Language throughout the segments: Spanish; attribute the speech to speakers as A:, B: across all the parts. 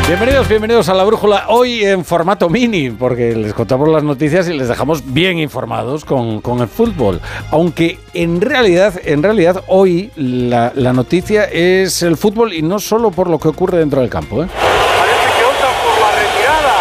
A: Bienvenidos a La Brújula, hoy en formato mini, porque les contamos las noticias y les dejamos bien informados con el fútbol. Aunque en realidad hoy la noticia es el fútbol y no solo por lo que ocurre dentro del campo, ¿eh?
B: Parece que optan por la retirada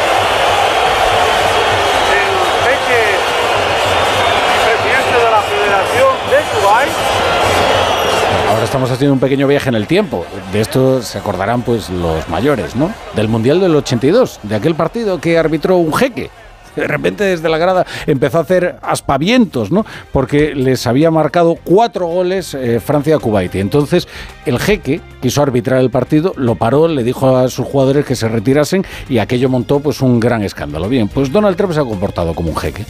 B: del jeque presidente de la Federación de Kuwait.
A: Ahora estamos haciendo un pequeño viaje en el tiempo. De esto se acordarán pues los mayores, ¿no? Del Mundial del 82, de aquel partido que arbitró un jeque. De repente desde la grada empezó a hacer aspavientos, ¿no? Porque les había marcado 4 goles Francia a Kuwait. Y entonces el jeque quiso arbitrar el partido, lo paró, le dijo a sus jugadores que se retirasen y aquello montó pues un gran escándalo. Bien, pues Donald Trump se ha comportado como un jeque.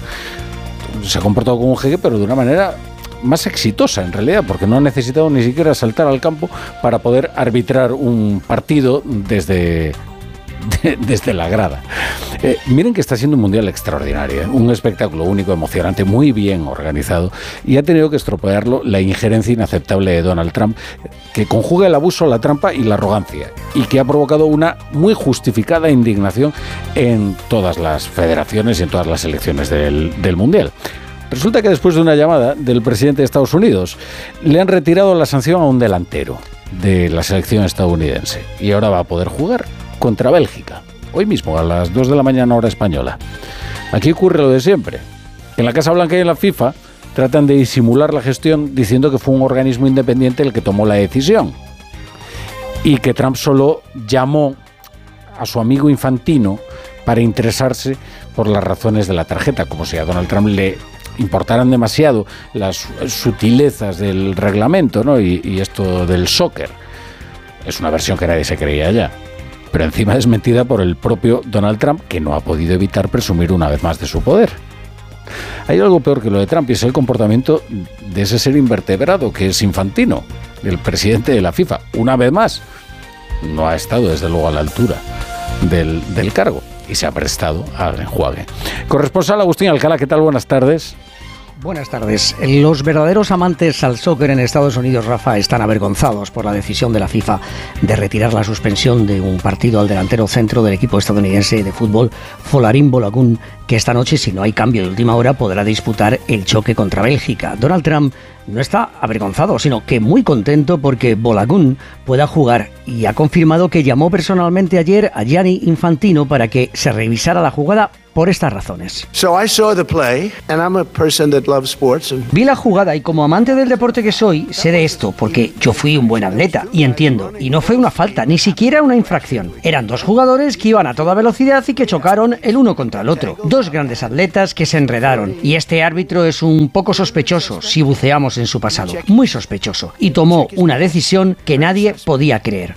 A: Pero de una manera más exitosa en realidad, porque no ha necesitado ni siquiera saltar al campo para poder arbitrar un partido desde la grada. Miren que está siendo un mundial extraordinario, un espectáculo único, emocionante, muy bien organizado, y ha tenido que estropearlo la injerencia inaceptable de Donald Trump, que conjuga el abuso, la trampa y la arrogancia, y que ha provocado una muy justificada indignación en todas las federaciones y en todas las selecciones del mundial. Resulta que después de una llamada del presidente de Estados Unidos, le han retirado la sanción a un delantero de la selección estadounidense y ahora va a poder jugar contra Bélgica, hoy mismo a las 2 de la mañana hora española. Aquí ocurre lo de siempre. En la Casa Blanca y en la FIFA tratan de disimular la gestión diciendo que fue un organismo independiente el que tomó la decisión y que Trump solo llamó a su amigo Infantino para interesarse por las razones de la tarjeta, como si a Donald Trump le importaran demasiado las sutilezas del reglamento, ¿no? y esto del soccer. Es una versión que nadie se creía ya, pero encima desmentida por el propio Donald Trump, que no ha podido evitar presumir una vez más de su poder. Hay algo peor que lo de Trump y es el comportamiento de ese ser invertebrado que es Infantino, el presidente de la FIFA. Una vez más, no ha estado desde luego a la altura del cargo y se ha prestado al enjuague. Corresponsal Agustín Alcalá, ¿qué tal? Buenas tardes.
C: Buenas tardes. Los verdaderos amantes al soccer en Estados Unidos, Rafa, están avergonzados por la decisión de la FIFA de retirar la suspensión de un partido al delantero centro del equipo estadounidense de fútbol, Folarin Balogun, que esta noche, si no hay cambio de última hora, podrá disputar el choque contra Bélgica. Donald Trump no está avergonzado, sino que muy contento porque Balogun pueda jugar y ha confirmado que llamó personalmente ayer a Gianni Infantino para que se revisara la jugada por estas razones. Vi la jugada y como amante del deporte que soy, sé de esto porque yo fui un buen atleta y entiendo, y no fue una falta, ni siquiera una infracción. Eran 2 jugadores que iban a toda velocidad y que chocaron el uno contra el otro. 2 grandes atletas que se enredaron y este árbitro es un poco sospechoso si buceamos en su pasado, muy sospechoso, y tomó una decisión que nadie podía creer.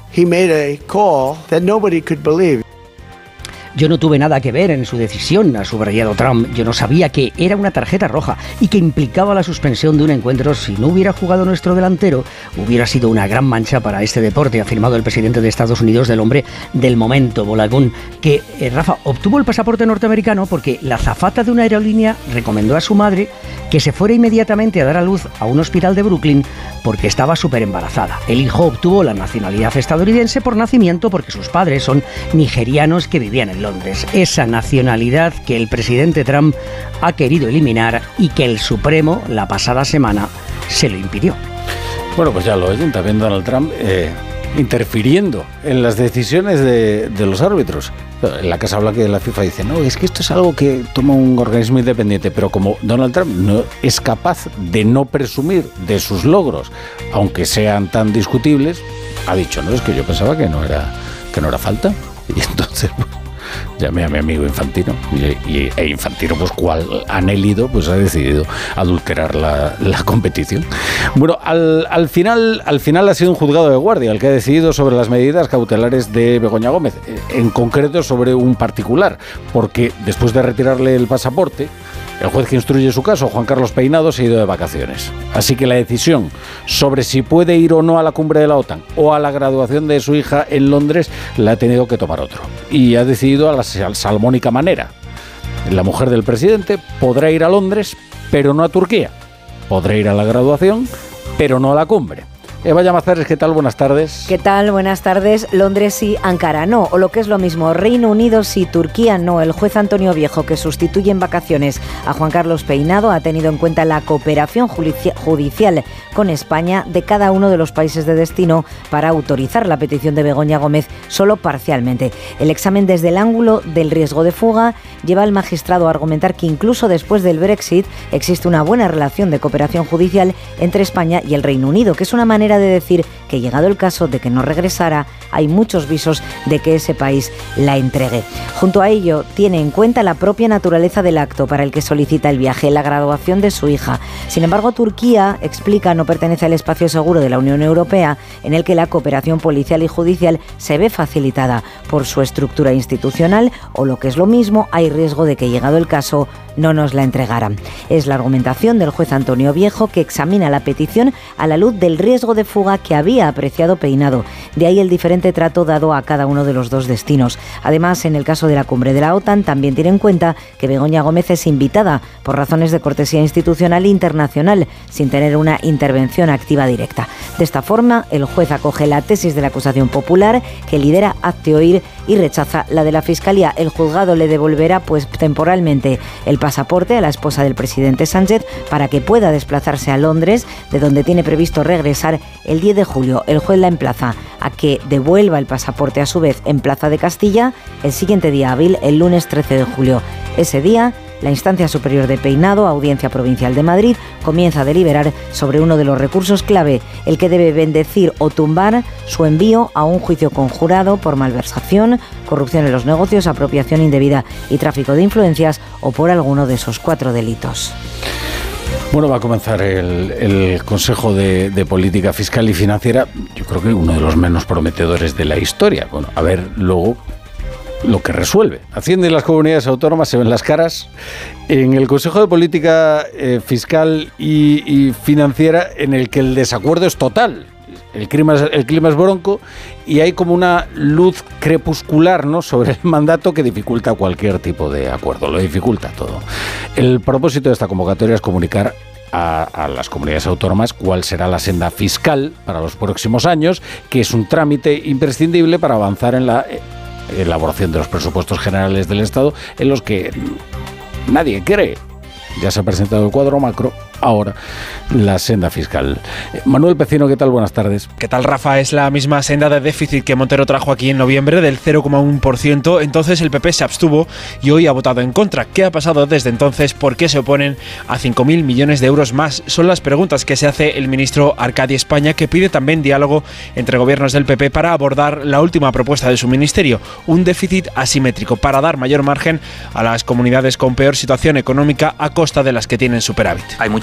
C: Yo no tuve nada que ver en su decisión, ha subrayado Trump. Yo no sabía que era una tarjeta roja y que implicaba la suspensión de un encuentro. Si no hubiera jugado nuestro delantero, hubiera sido una gran mancha para este deporte, ha afirmado el presidente de Estados Unidos del hombre del momento, Balogun, que, Rafa, obtuvo el pasaporte norteamericano porque la azafata de una aerolínea recomendó a su madre que se fuera inmediatamente a dar a luz a un hospital de Brooklyn porque estaba súper embarazada. El hijo obtuvo la nacionalidad estadounidense por nacimiento porque sus padres son nigerianos que vivían en Londres. Esa nacionalidad que el presidente Trump ha querido eliminar y que el Supremo la pasada semana se lo impidió.
A: Bueno, pues ya lo oyen, también Donald Trump interfiriendo en las decisiones de los árbitros. En la Casa Blanca de la FIFA dice, no, es que esto es algo que toma un organismo independiente, pero como Donald Trump no es capaz de no presumir de sus logros, aunque sean tan discutibles, ha dicho, no, es que yo pensaba que no era falta. Y entonces llamé a mi amigo Infantino e Infantino, pues cual anhelido, pues ha decidido adulterar la competición. Bueno, al final ha sido un juzgado de guardia el que ha decidido sobre las medidas cautelares de Begoña Gómez, en concreto sobre un particular, porque después de retirarle el pasaporte, el juez que instruye su caso, Juan Carlos Peinado, se ha ido de vacaciones. Así que la decisión sobre si puede ir o no a la cumbre de la OTAN o a la graduación de su hija en Londres la ha tenido que tomar otro. Y ha decidido a la salmónica manera. La mujer del presidente podrá ir a Londres, pero no a Turquía. Podrá ir a la graduación, pero no a la cumbre. Eva Llamazares, ¿qué tal? Buenas tardes.
D: ¿Qué tal? Buenas tardes. Londres sí, Ankara no, o lo que es lo mismo, Reino Unido sí, Turquía no. El juez Antonio Viejo, que sustituye en vacaciones a Juan Carlos Peinado, ha tenido en cuenta la cooperación judicial con España de cada uno de los países de destino para autorizar la petición de Begoña Gómez solo parcialmente. El examen desde el ángulo del riesgo de fuga lleva al magistrado a argumentar que incluso después del Brexit existe una buena relación de cooperación judicial entre España y el Reino Unido, que es una manera de decir que, llegado el caso de que no regresara, hay muchos visos de que ese país la entregue. Junto a ello, tiene en cuenta la propia naturaleza del acto para el que solicita el viaje, la graduación de su hija. Sin embargo, Turquía, explica, no pertenece al espacio seguro de la Unión Europea, en el que la cooperación policial y judicial se ve facilitada por su estructura institucional, o lo que es lo mismo, hay riesgo de que, llegado el caso, no nos la entregaran. Es la argumentación del juez Antonio Viejo, que examina la petición a la luz del riesgo de fuga que había apreciado Peinado. De ahí el diferente trato dado a cada uno de los dos destinos. Además, en el caso de la cumbre de la OTAN, también tiene en cuenta que Begoña Gómez es invitada por razones de cortesía institucional internacional, sin tener una intervención activa directa. De esta forma, el juez acoge la tesis de la acusación popular que lidera Hazte Oír y rechaza la de la Fiscalía. El juzgado le devolverá, pues, temporalmente el pasaporte a la esposa del presidente Sánchez para que pueda desplazarse a Londres, de donde tiene previsto regresar el 10 de julio. El juez la emplaza a que devuelva el pasaporte a su vez en Plaza de Castilla el siguiente día hábil, el lunes 13 de julio. Ese día, la instancia superior de Peinado, Audiencia Provincial de Madrid, comienza a deliberar sobre uno de los recursos clave, el que debe bendecir o tumbar su envío a un juicio conjurado por malversación, corrupción en los negocios, apropiación indebida y tráfico de influencias, o por alguno de esos 4 delitos.
A: Bueno, va a comenzar el Consejo de Política Fiscal y Financiera, yo creo que uno de los menos prometedores de la historia. Bueno, a ver luego lo que resuelve. Hacienda y las comunidades autónomas se ven las caras en el Consejo de Política Fiscal y Financiera, en el que el desacuerdo es total. El clima es bronco y hay como una luz crepuscular, ¿no?, sobre el mandato que dificulta cualquier tipo de acuerdo, lo dificulta todo. El propósito de esta convocatoria es comunicar a las comunidades autónomas cuál será la senda fiscal para los próximos años, que es un trámite imprescindible para avanzar en la elaboración de los presupuestos generales del Estado, en los que nadie cree. Ya se ha presentado el cuadro macro, ahora la senda fiscal. Manuel Pecino, ¿qué tal? Buenas tardes.
E: ¿Qué tal, Rafa? Es la misma senda de déficit que Montero trajo aquí en noviembre, del 0,1%. Entonces el PP se abstuvo y hoy ha votado en contra. ¿Qué ha pasado desde entonces? ¿Por qué se oponen a 5.000 millones de euros más? Son las preguntas que se hace el ministro Arcadi España, que pide también diálogo entre gobiernos del PP para abordar la última propuesta de su ministerio, un déficit asimétrico, para dar mayor margen a las comunidades con peor situación económica a costa de las que tienen superávit.